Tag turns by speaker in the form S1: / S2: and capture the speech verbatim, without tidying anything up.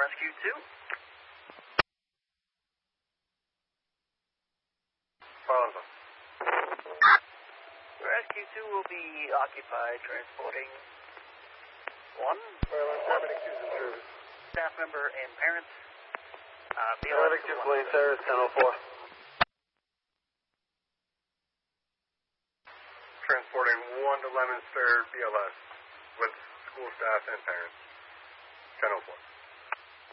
S1: Rescue two.
S2: Awesome.
S1: Rescue two will be occupied transporting one.
S2: Paramedic two's in service.
S1: Staff member and parents. Uh,
S2: Paramedic two, Blaine Terrace, ten oh four. Transporting one to Lemons Fair B L S with school staff and parents. ten oh four.